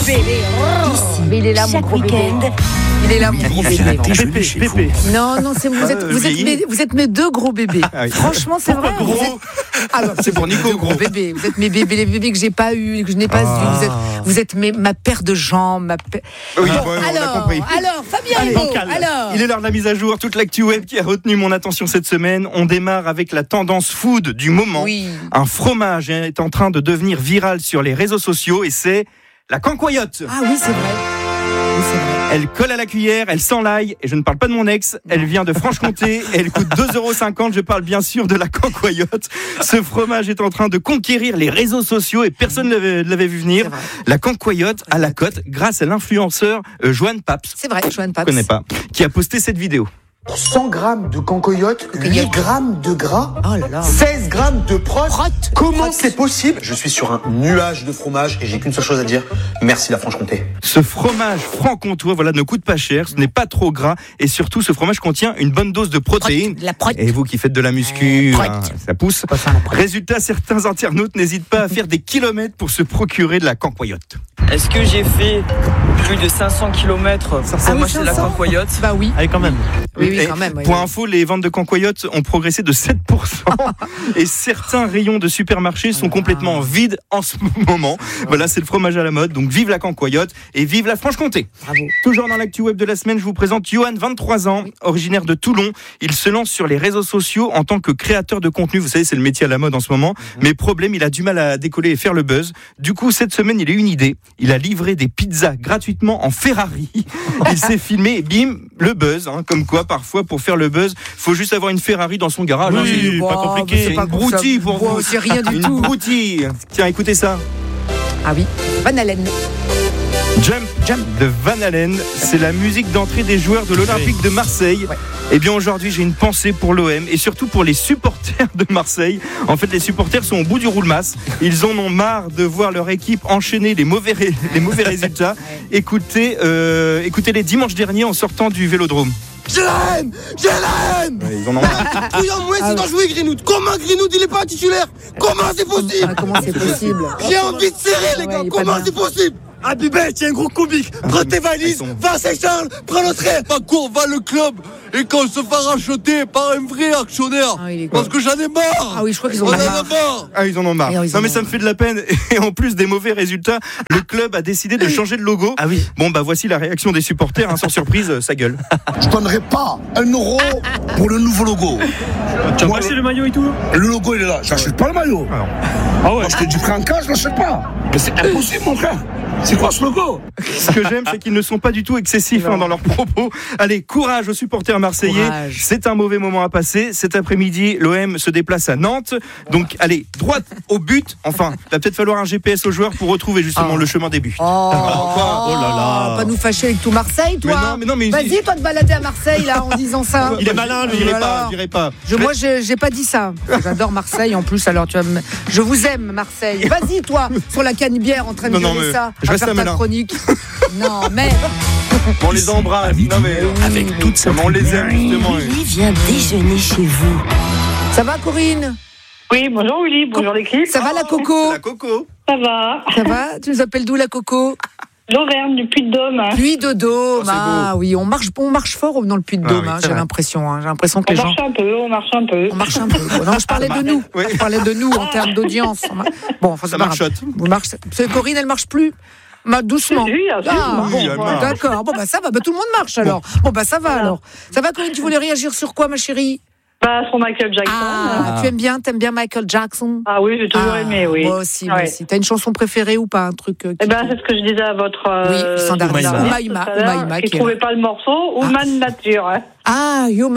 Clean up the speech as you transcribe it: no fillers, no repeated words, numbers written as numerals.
bébé. Mais il est là, mon gros bébé. Il est là, mon gros bébé. Pépé. Non, c'est vous êtes mes deux gros bébés. Ah oui. Franchement, c'est vrai. Gros. C'est pour Nico, deux gros bébés. Vous êtes mes bébés, les bébés que j'ai pas eu, que je n'ai pas eu. Vous êtes ma paire de jambes, Oui, Bon, on alors, a compris. Fabien Allez, Hugo, alors. Il est l'heure de la mise à jour. Toute l'actu web qui a retenu mon attention cette semaine. On démarre avec la tendance food du moment. Oui. Un fromage est en train de devenir viral sur les réseaux sociaux et c'est la cancoyote. Ah oui, c'est vrai. Elle colle à la cuillère, elle sent l'ail, et je ne parle pas de mon ex, elle vient de Franche-Comté, et elle coûte 2,50 €, je parle bien sûr de la cancoyote. Ce fromage est en train de conquérir les réseaux sociaux et personne ne l'avait vu venir. La cancoyote à la cote grâce à l'influenceur Joanne Paps. C'est vrai, Joanne Paps. Je ne connais pas, qui a posté cette vidéo. 100 grammes de cancoyote, 8 grammes de gras, Oh là là. 16 grammes de prot. Comment Prot. c'est possible? Je suis sur un nuage de fromage et j'ai qu'une seule chose à dire. Merci la Franche-Comté. Ce fromage franc-comtois, ne coûte pas cher, ce n'est pas trop gras, et surtout ce fromage contient une bonne dose de protéines. De la prot. Et vous qui faites de la muscu, Prot. ça pousse. Pas ça, la prot. Résultat, certains internautes n'hésitent pas à faire des kilomètres pour se procurer de la cancoyote. Est-ce que j'ai fait plus de 500 km pour m'acheter la cancoyote? Bah oui. Allez, quand même. Oui, Et quand même. Oui. Pour info, les ventes de cancoyotes ont progressé de 7%. Et certains rayons de supermarchés sont complètement vides en ce moment. Voilà, c'est le fromage à la mode. Donc vive la cancoyote et vive la Franche-Comté. Bravo. Toujours dans l'actu web de la semaine, je vous présente Johan, 23 ans, originaire de Toulon. Il se lance sur les réseaux sociaux en tant que créateur de contenu. Vous savez, c'est le métier à la mode en ce moment. Mais problème, il a du mal à décoller et faire le buzz. Du coup, cette semaine, il a eu une idée. Il a livré des pizzas gratuitement en Ferrari. Il s'est filmé et bim, le buzz. Comme quoi, parfois, pour faire le buzz, faut juste avoir une Ferrari dans son garage. Oui, C'est pas compliqué. C'est une broutille pour vous. C'est rien du Une tout. broutille. Tiens, écoutez ça. Ah oui. Van Halen. Jump de Van Halen, c'est la musique d'entrée des joueurs de l'Olympique de Marseille. Ouais. Et bien aujourd'hui, j'ai une pensée pour l'OM et surtout pour les supporters de Marseille. En fait, les supporters sont au bout du roulemas. Ils en ont marre de voir leur équipe enchaîner les mauvais résultats. Écoutez-les dimanche dernier en sortant du Vélodrome. Je l'aime. Ouais, ils en ont marre. Couillon, moi, il doit jouer Greenwood. Comment Greenwood, il est pas titulaire? Comment c'est possible? Comment c'est possible? J'ai envie de serrer, les gars. il est pas Comment bien. c'est possible? Abibet, tiens, gros comique. Prends tes valises, va à Saint-Charles, prends le train. Pas court, va le club et qu'on se fera racheter par un vrai actionnaire. Ah, il est Parce que j'en ai marre. Ah oui, je crois qu'ils en On ont en a marre. marre. Ah, ils en ont marre. Et ils en Non, mais ont ça me fait de la peine. Et en plus des mauvais résultats, le club a décidé de changer de logo. Ah oui. Bon, voici la réaction des supporters. Sans surprise, ça gueule. Je donnerai pas 1 € pour le nouveau logo. Tu as pas acheté le maillot et tout? Le logo, il est là. J'achète pas le maillot. Ah ouais. Moi, je te dis, prends un cas, je l'achète pas. Mais c'est impossible, mon frère. C'est quoi ce logo? Ce que j'aime, c'est qu'ils ne sont pas du tout excessifs dans leurs propos. Allez, courage aux supporters marseillais. Courage. C'est un mauvais moment à passer. Cet après-midi, l'OM se déplace à Nantes. Donc, allez, droite au but. Enfin, il va peut-être falloir un GPS aux joueurs pour retrouver justement le chemin des buts. Oh là là. Pas nous fâcher avec tout Marseille, toi. Mais non, mais Vas-y, toi, te balader à Marseille, là, en disant ça. Il est malin, lui. Je dirais pas. Moi, j'ai pas dit ça. J'adore Marseille en plus. Alors, je vous aime, Marseille. Vas-y, toi, sur la canebière, en train de Non, gueuler mais ça. je à reste faire à ta Melun. chronique. Non, mais. On les embrasse. Non, mais Avec toute sa on les aime justement. Willy vient déjeuner chez vous. Ça va, Corinne? Oui, bonjour Willy, bonjour l'équipe. Ça va, la Coco? La Coco. Ça va? Ça va? Tu nous appelles d'où, la Coco? L'Auvergne, du Puy-de-Dôme. Oh, Puy-de-Dôme. c'est Ah oui, on marche fort dans le Puy-de-Dôme. Ah oui, J'ai c'est l'impression. J'ai l'impression que On les gens. marche un peu. On marche un peu. Non, je parlais de nous. Oui. Je parlais de nous en termes d'audience. Bon, enfin, Ça c'est pas grave. marchote. Vous marchez. C'est Corinne, elle marche plus. Doucement. Oui, absolument. Oui, elle marche. D'accord. Bon, ça va. Tout le monde marche alors. Bon, ça va alors. Ça va, Corinne, tu voulais réagir sur quoi, ma chérie? Sur Michael Jackson. T'aimes bien Michael Jackson? Ah oui, j'ai toujours aimé, oui. Moi aussi. Ouais. T'as une chanson préférée ou pas? Un truc C'est ce que je disais à votre. Oui, standard. Umaima. Umaima, qui ne trouvait pas le morceau, ou Man Nature. Ah,